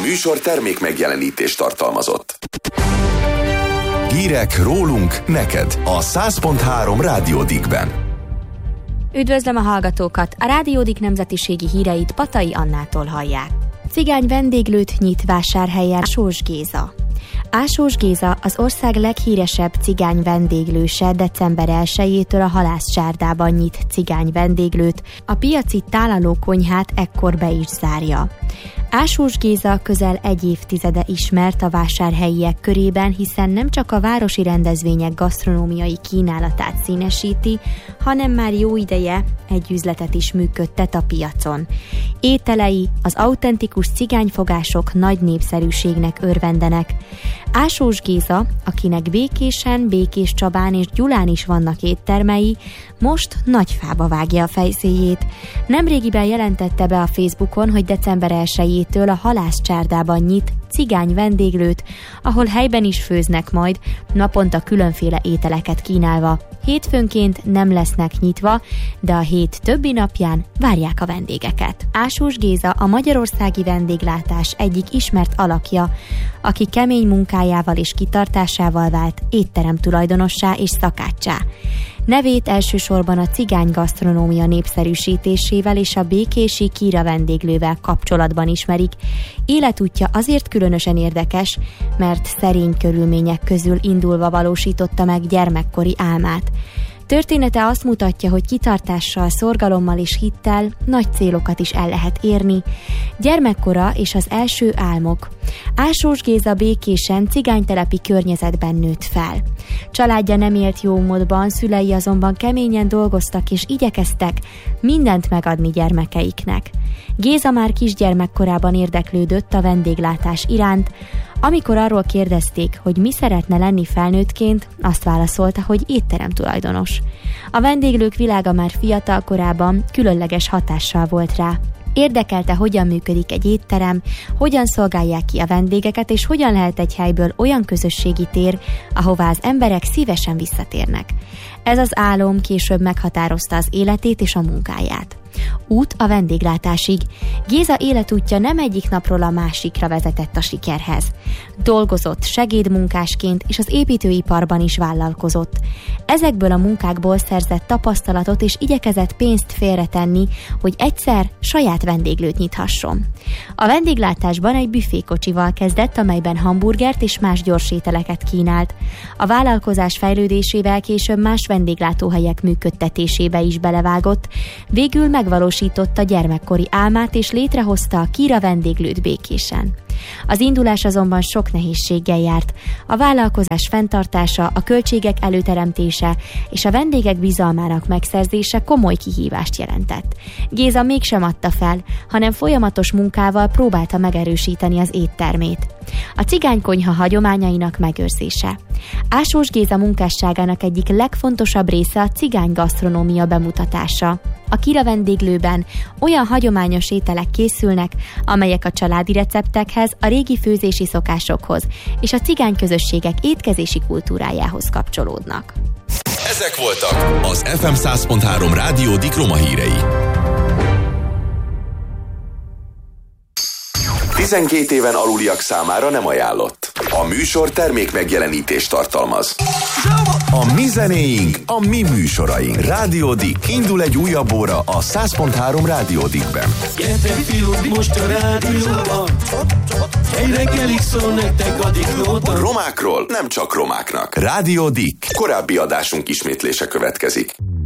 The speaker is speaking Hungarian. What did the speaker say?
műsor termék megjelenítést tartalmazott. Hírek rólunk neked a 100.3 Rádió Dickben. Üdvözlöm a hallgatókat! A Rádió Dick nemzetiségi híreit Patai Annától hallják. Cigány vendéglőt nyit Vásárhelyen Ásós Géza. Ásós Géza az ország leghíresebb cigány vendéglőse, december 1-től a Halászcsárdában nyit cigány vendéglőt, a piaci tálaló konyhát ekkor be is zárja. Ásós Géza közel egy évtizede ismert a vásárhelyiek körében, hiszen nem csak a városi rendezvények gasztronómiai kínálatát színesíti, hanem már jó ideje egy üzletet is működtet a piacon. Ételei, az autentikus cigányfogások nagy népszerűségnek örvendenek. Ásós Géza, akinek Békésen, Békéscsabán és Gyulán is vannak éttermei, most Nagyfába vágja a fejszéjét. Nemrégiben jelentette be a Facebookon, hogy december 1-től a Halászcsárdában nyit cigány vendéglőt, ahol helyben is főznek majd, naponta különféle ételeket kínálva. Hétfőnként nem lesznek nyitva, de a hét többi napján várják a vendégeket. Ásós Géza a magyarországi vendéglátás egyik ismert alakja, aki kemény munkájával és kitartásával vált étterem tulajdonossá és szakáccsá. Nevét elsősorban a cigány gasztronómia népszerűsítésével és a békési Kira vendéglővel kapcsolatban ismerik. Életútja azért különösen érdekes, mert szerény körülmények közül indulva valósította meg gyermekkori álmát. Története azt mutatja, hogy kitartással, szorgalommal és hittel nagy célokat is el lehet érni. Gyermekkora és az első álmok. Ásós Géza Békésen cigánytelepi környezetben nőtt fel. Családja nem élt jó módban, szülei azonban keményen dolgoztak és igyekeztek mindent megadni gyermekeiknek. Géza már kisgyermekkorában érdeklődött a vendéglátás iránt. Amikor arról kérdezték, hogy mi szeretne lenni felnőttként, azt válaszolta, hogy étterem tulajdonos. A vendéglők világa már fiatal korában különleges hatással volt rá. Érdekelte, hogyan működik egy étterem, hogyan szolgálják ki a vendégeket, és hogyan lehet egy helyből olyan közösségi tér, ahová az emberek szívesen visszatérnek. Ez az álom később meghatározta az életét és a munkáját. Út a vendéglátásig. Géza életútja nem egyik napról a másikra vezetett a sikerhez. Dolgozott segédmunkásként, és az építőiparban is vállalkozott. Ezekből a munkákból szerzett tapasztalatot, és igyekezett pénzt félretenni, hogy egyszer saját vendéglőt nyithasson. A vendéglátásban egy büfékocsival kezdett, amelyben hamburgert és más gyorsételeket kínált. A vállalkozás fejlődésével később más vendéglátóhelyek működtetésébe is belevágott, végül megvalósította gyermekkori álmát és létrehozta a Kira vendéglőt Békésen. Az indulás azonban sok nehézséggel járt. A vállalkozás fenntartása, a költségek előteremtése és a vendégek bizalmának megszerzése komoly kihívást jelentett. Géza mégsem adta fel, hanem folyamatos munkával próbálta megerősíteni az éttermét. A cigánykonyha hagyományainak megőrzése. Ásós Géza munkásságának egyik legfontosabb része a cigány gasztronómia bemutatása. A Kira vendéglőben olyan hagyományos ételek készülnek, amelyek a családi receptekhez, a régi főzési szokásokhoz és a cigány közösségek étkezési kultúrájához kapcsolódnak. Ezek voltak az FM 100.3 Rádió Dick roma hírei. 12 éven aluliak számára nem ajánlott. A műsor termék megjelenítést tartalmaz. A mi zenéink, a mi műsoraink. Rádió Dick. Indul egy újabb óra a 100.3 Rádió Dickben. Gyertek fiúk, most a rádióban. Egy reggelig szól nektek a Dicknóta. Romákról nem csak romáknak. Rádió Dick. Korábbi adásunk ismétlése következik.